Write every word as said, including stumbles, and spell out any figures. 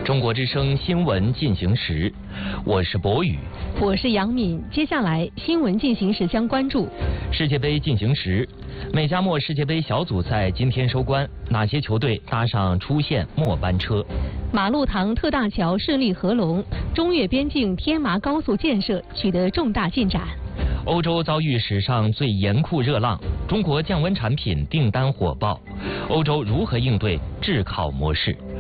中国之声新闻进行时，我是博宇， 我是杨敏。接下来新闻进行时将关注世界杯进行时，美加墨世界杯小组赛今天收官，哪些球队搭上出线末班车？ 马路塘特大桥顺利合龙，中越边境天麻高速建设取得重大进展。 欧洲遭遇史上最严酷热浪，中国降温产品订单火爆，欧洲如何应对炙烤模式？